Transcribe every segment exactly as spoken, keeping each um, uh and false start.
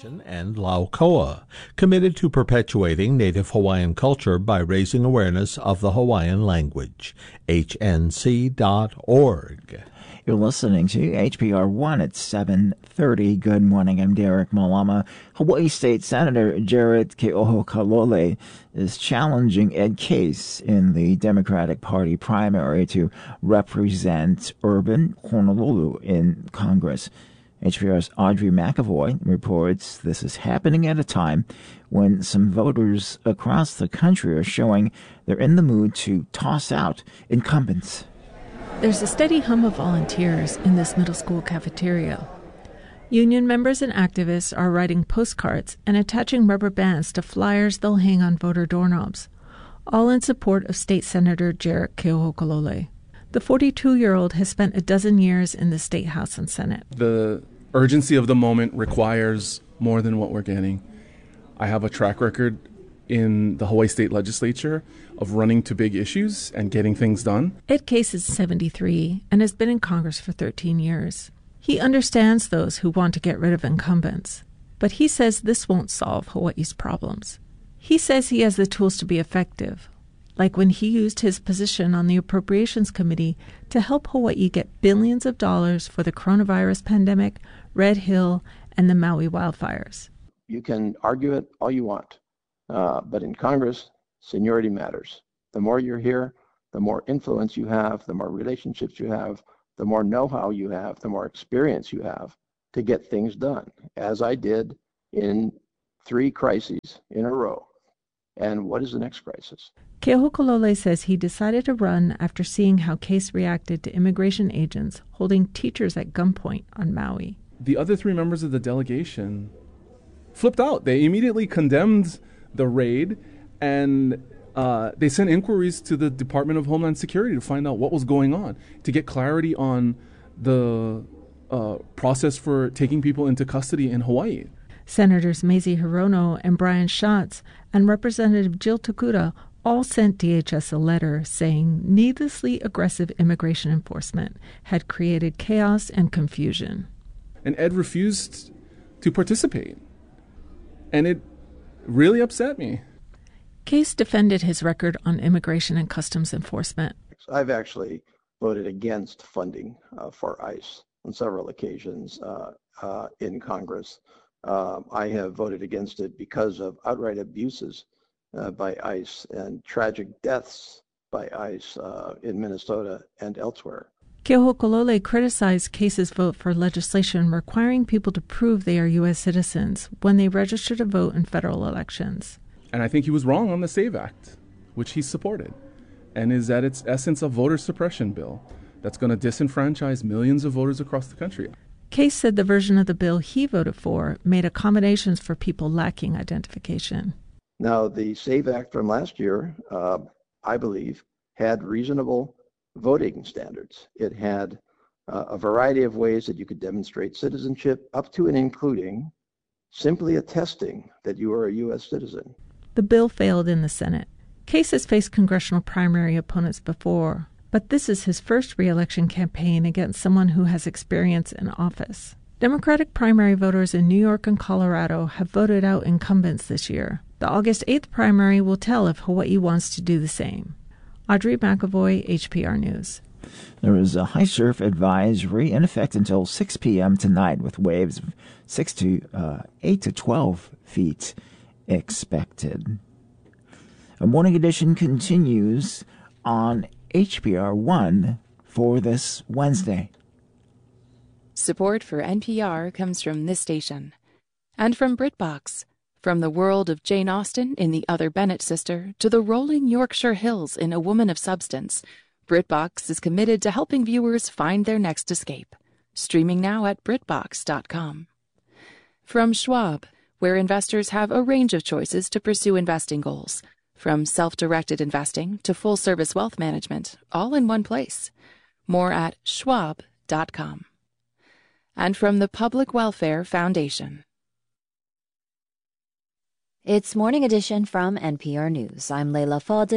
Foundation and Laukoa, committed to perpetuating Native Hawaiian culture by raising awareness of the Hawaiian language. H N C dot org. You're listening to H P R one at seven thirty. Good morning. I'm Derek Malama. Hawaii State Senator Jared Keohokalole is challenging Ed Case in the Democratic Party primary to represent urban Honolulu in Congress. H P R's Audrey McAvoy reports this is happening at a time when some voters across the country are showing they're in the mood to toss out incumbents. There's a steady hum of volunteers in this middle school cafeteria. Union members and activists are writing postcards and attaching rubber bands to flyers they'll hang on voter doorknobs, all in support of State Senator Jared Keohokalole. The forty-two-year-old has spent a dozen years in the State House and Senate. The urgency of the moment requires more than what we're getting. I have a track record in the Hawaii State Legislature of running to big issues and getting things done. Ed Case is seventy-three and has been in Congress for thirteen years. He understands those who want to get rid of incumbents, but he says this won't solve Hawaii's problems. He says he has the tools to be effective, like when he used his position on the Appropriations Committee to help Hawaii get billions of dollars for the coronavirus pandemic, Red Hill, and the Maui wildfires. You can argue it all you want, uh, but in Congress, seniority matters. The more you're here, the more influence you have, the more relationships you have, the more know-how you have, the more experience you have to get things done, as I did in three crises in a row. And what is the next crisis? Keohokalole says he decided to run after seeing how Case reacted to immigration agents holding teachers at gunpoint on Maui. The other three members of the delegation flipped out. They immediately condemned the raid, and uh, they sent inquiries to the Department of Homeland Security to find out what was going on, to get clarity on the uh, process for taking people into custody in Hawaii. Senators Mazie Hirono and Brian Schatz and Representative Jill Tokuda all sent D H S a letter saying needlessly aggressive immigration enforcement had created chaos and confusion. And Ed refused to participate. And it really upset me. Case defended his record on immigration and customs enforcement. I've actually voted against funding uh, for ICE on several occasions uh, uh, in Congress. Uh, I have voted against it because of outright abuses uh, by ICE and tragic deaths by ICE uh, in Minnesota and elsewhere. Keohokalole criticized Case's vote for legislation requiring people to prove they are U S citizens when they register to vote in federal elections. And I think he was wrong on the SAVE Act, which he supported, and is at its essence a voter suppression bill that's going to disenfranchise millions of voters across the country. Case said the version of the bill he voted for made accommodations for people lacking identification. Now, the SAVE Act from last year, uh, I believe, had reasonable voting standards. It had uh, a variety of ways that you could demonstrate citizenship, up to and including simply attesting that you are a U S citizen. The bill failed in the Senate. Case has faced congressional primary opponents before, but this is his first re-election campaign against someone who has experience in office. Democratic primary voters in New York and Colorado have voted out incumbents this year. The August eighth primary will tell if Hawaii wants to do the same. Audrey McAvoy, H P R News. There is a high surf advisory in effect until six p.m. tonight, with waves of six to uh, eight to twelve feet expected. A morning edition continues on H P R one for this Wednesday. Support for N P R comes from this station and from BritBox. From the world of Jane Austen in The Other Bennet Sister to the rolling Yorkshire Hills in A Woman of Substance, BritBox is committed to helping viewers find their next escape. Streaming now at Britbox dot com. From Schwab, where investors have a range of choices to pursue investing goals, from self-directed investing to full-service wealth management, all in one place. More at Schwab dot com. And from the Public Welfare Foundation. It's Morning Edition from N P R News. I'm Leila Fadil.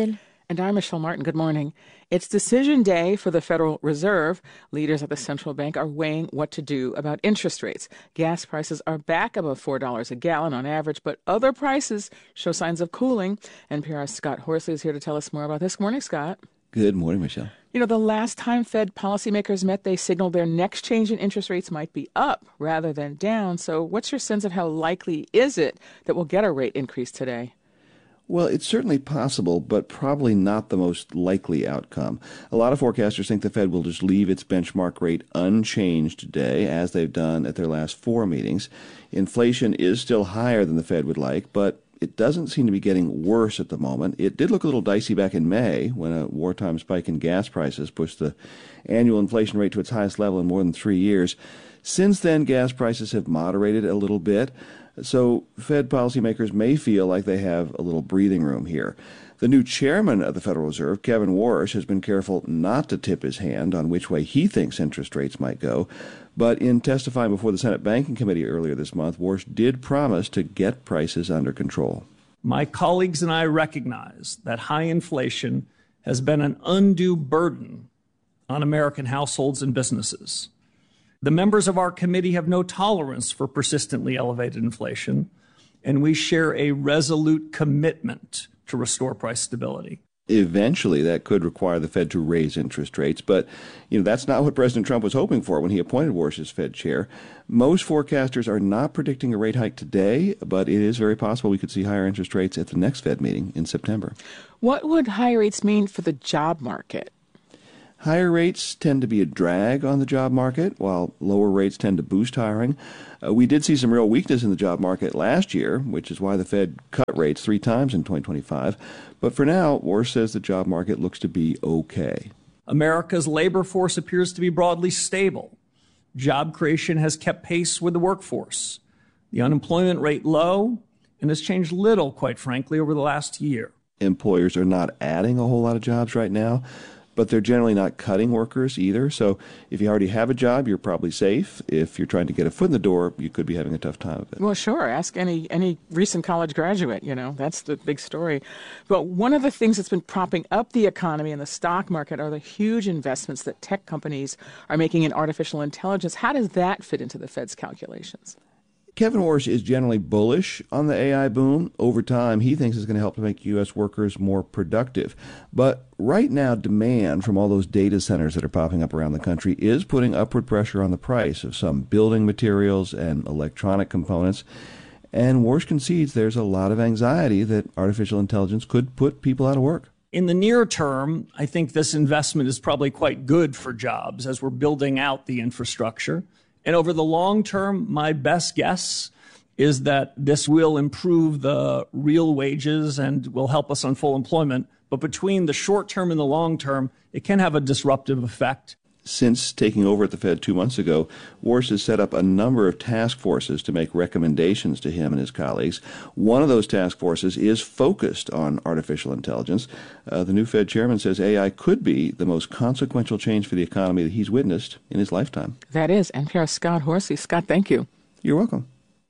And I'm Michelle Martin. Good morning. It's decision day for the Federal Reserve. Leaders at the central bank are weighing what to do about interest rates. Gas prices are back above four dollars a gallon on average, but other prices show signs of cooling. N P R's Scott Horsley is here to tell us more about this. Good morning, Scott. Good morning, Michelle. You know, the last time Fed policymakers met, they signaled their next change in interest rates might be up rather than down. So what's your sense of how likely is it that we'll get a rate increase today? Well, it's certainly possible, but probably not the most likely outcome. A lot of forecasters think the Fed will just leave its benchmark rate unchanged today, as they've done at their last four meetings. Inflation is still higher than the Fed would like, but it doesn't seem to be getting worse at the moment. It did look a little dicey back in May when a wartime spike in gas prices pushed the annual inflation rate to its highest level in more than three years. Since then, gas prices have moderated a little bit. So Fed policymakers may feel like they have a little breathing room here. The new chairman of the Federal Reserve, Kevin Warsh, has been careful not to tip his hand on which way he thinks interest rates might go. But in testifying before the Senate Banking Committee earlier this month, Warsh did promise to get prices under control. My colleagues and I recognize that high inflation has been an undue burden on American households and businesses. The members of our committee have no tolerance for persistently elevated inflation, and we share a resolute commitment to restore price stability. Eventually, that could require the Fed to raise interest rates, but you know that's not what President Trump was hoping for when he appointed Warsh as Fed chair. Most forecasters are not predicting a rate hike today, but it is very possible we could see higher interest rates at the next Fed meeting in September. What would higher rates mean for the job market? Higher rates tend to be a drag on the job market, while lower rates tend to boost hiring. Uh, we did see some real weakness in the job market last year, which is why the Fed cut rates three times in twenty twenty-five. But for now, Warsh says the job market looks to be okay. America's labor force appears to be broadly stable. Job creation has kept pace with the workforce. The unemployment rate low, and has changed little, quite frankly, over the last year. Employers are not adding a whole lot of jobs right now, but they're generally not cutting workers either. So if you already have a job, you're probably safe. If you're trying to get a foot in the door, you could be having a tough time of it. Well, sure. Ask any any recent college graduate, you know. That's the big story. But one of the things that's been propping up the economy and the stock market are the huge investments that tech companies are making in artificial intelligence. How does that fit into the Fed's calculations? Kevin Warsh is generally bullish on the A I boom. Over time, he thinks it's going to help to make U S workers more productive. But right now, demand from all those data centers that are popping up around the country is putting upward pressure on the price of some building materials and electronic components. And Warsh concedes there's a lot of anxiety that artificial intelligence could put people out of work. In the near term, I think this investment is probably quite good for jobs as we're building out the infrastructure. And over the long term, my best guess is that this will improve the real wages and will help us on full employment. But between the short term and the long term, it can have a disruptive effect. Since taking over at the Fed two months ago, Warsh has set up a number of task forces to make recommendations to him and his colleagues. One of those task forces is focused on artificial intelligence. Uh, the new Fed chairman says A I could be the most consequential change for the economy that he's witnessed in his lifetime. That is N P R's Scott Horsley. Scott, thank you. You're welcome.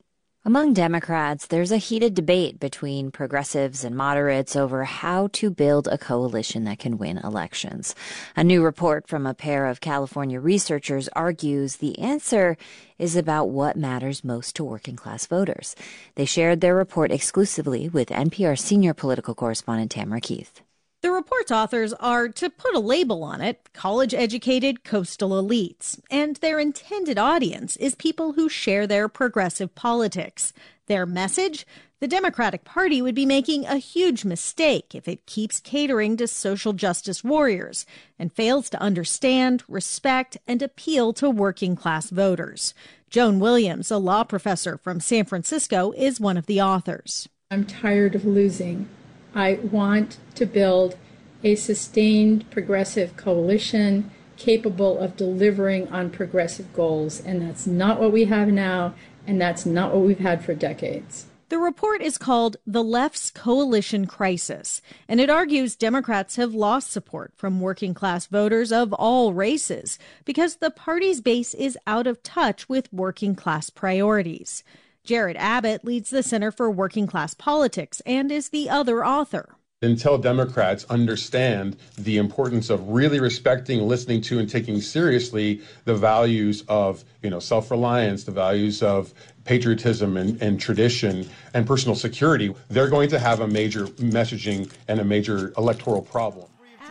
Among Democrats, there's a heated debate between progressives and moderates over how to build a coalition that can win elections. A new report from a pair of California researchers argues the answer is about what matters most to working-class voters. They shared their report exclusively with N P R senior political correspondent Tamara Keith. The report's authors are, to put a label on it, college-educated coastal elites, and their intended audience is people who share their progressive politics. Their message? The Democratic Party would be making a huge mistake if it keeps catering to social justice warriors and fails to understand, respect, and appeal to working-class voters. Joan Williams, a law professor from San Francisco, is one of the authors. I'm tired of losing. I want to build a sustained progressive coalition capable of delivering on progressive goals. And that's not what we have now, and that's not what we've had for decades. The report is called The Left's Coalition Crisis, and it argues Democrats have lost support from working-class voters of all races because the party's base is out of touch with working-class priorities. Jared Abbott leads the Center for Working Class Politics and is the other author. Until Democrats understand the importance of really respecting, listening to, and taking seriously the values of, you know, self-reliance, the values of patriotism and, and tradition and personal security, they're going to have a major messaging and a major electoral problem.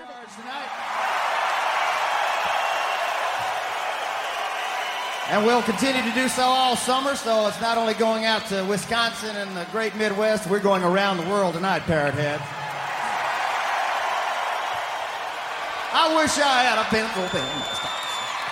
And we'll continue to do so all summer, so it's not only going out to Wisconsin and the great Midwest, we're going around the world tonight, Parrot Head. I wish I had a pencil pen.